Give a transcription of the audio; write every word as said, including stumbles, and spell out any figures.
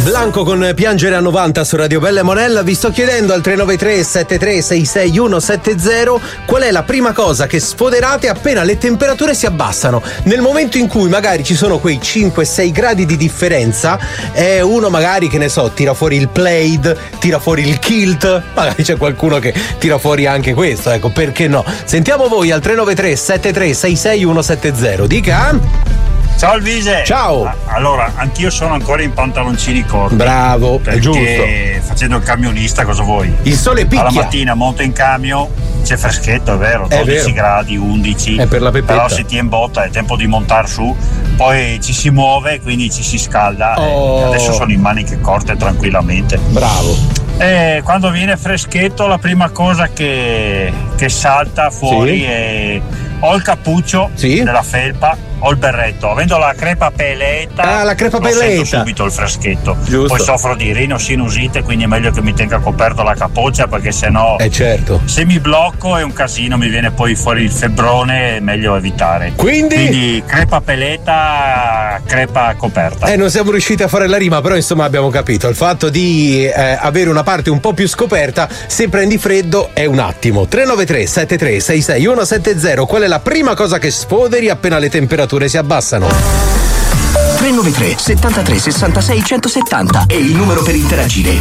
Blanco con Piangere a novanta su Radio Bella e Monella. Vi sto chiedendo al tre nove tre sette tre sei sei uno sette zero qual è la prima cosa che sfoderate appena le temperature si abbassano. Nel momento in cui magari ci sono quei cinque sei gradi di differenza, è uno magari, che ne so, tira fuori il plaid, tira fuori il kilt, magari c'è qualcuno che tira fuori anche questo, ecco, perché no? Sentiamo voi al tre nove tre sette tre sei sei uno sette zero. Dica. Ciao Alvise. Ciao. Allora, anch'io sono ancora in pantaloncini corti. Bravo, è giusto. Perché facendo il camionista cosa vuoi? Il sole picchia. Alla mattina monto in camion, c'è freschetto, è vero, è dodici vero. gradi, undici. È per la pepetta. Però se ti imbotta è tempo di montare su, poi ci si muove, quindi ci si scalda. Oh. E adesso sono in maniche corte tranquillamente. Bravo. E quando viene freschetto la prima cosa che, che salta fuori Sì. è o il cappuccio Sì. della felpa o il berretto. Avendo la crepa peleta, Ah, la crepa lo sento peleta. subito il freschetto. Giusto. Poi soffro di rinosinusite, quindi è meglio che mi tenga coperto la capoccia, perché sennò Eh certo. se mi blocco è un casino, mi viene poi fuori il febbrone, è meglio evitare. Quindi? Quindi crepa peleta, crepa coperta. Eh, non siamo riusciti a fare la rima, però insomma abbiamo capito. Il fatto di eh, avere una parte un po' più scoperta, se prendi freddo, è un attimo. tre nove tre sette tre sei sei uno sette zero. Qual è la prima cosa che sfoderi appena le temperature si abbassano? tre nove tre settantatré sessantasei centosettanta è il numero per interagire.